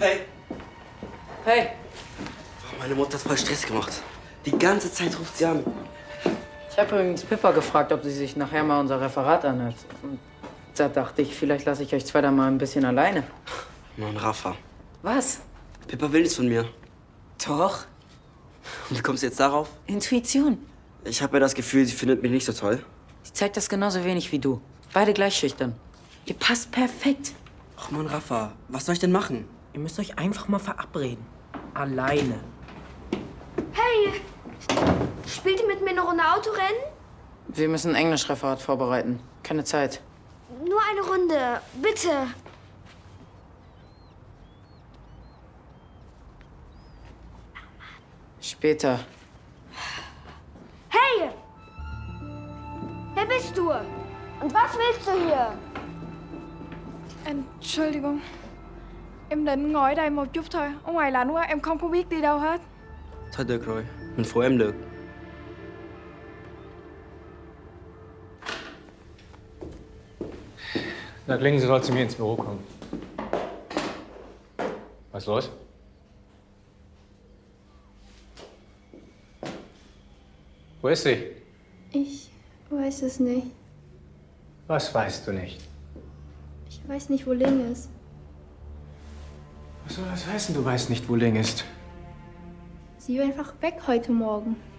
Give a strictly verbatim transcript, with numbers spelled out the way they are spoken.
Hey. Hey. Meine Mutter hat voll Stress gemacht. Die ganze Zeit ruft sie an. Ich habe übrigens Pippa gefragt, ob sie sich nachher mal unser Referat anhört. Und da dachte ich, vielleicht lasse ich euch zwei da mal ein bisschen alleine. Mann, Rafa. Was? Pippa will nichts von mir. Doch. Und wie kommst du jetzt darauf? Intuition. Ich habe ja das Gefühl, sie findet mich nicht so toll. Sie zeigt das genauso wenig wie du. Beide gleich schüchtern. Ihr passt perfekt. Ach Mann, Rafa, was soll ich denn machen? Ihr müsst euch einfach mal verabreden. Alleine. Hey! Spielt ihr mit mir eine Runde Autorennen? Wir müssen ein Englischreferat vorbereiten. Keine Zeit. Nur eine Runde, bitte. Später. Hey! Wer bist du? Und was willst du hier? Entschuldigung. Em định ngồi ở đây một chút thôi. Ở ngoài lạnh quá, em không có biết đi đâu hết. Thôi được rồi, mình phụ em được. Na, Klingen, Sie soll zu mir ins Büro kommen. Was ist los? Wo ist sie? Ich weiß es nicht. Was weißt du nicht? Ich weiß nicht, wo Ling ist. Was soll das heißen, du weißt nicht, wo Ling ist? Sie war einfach weg heute Morgen.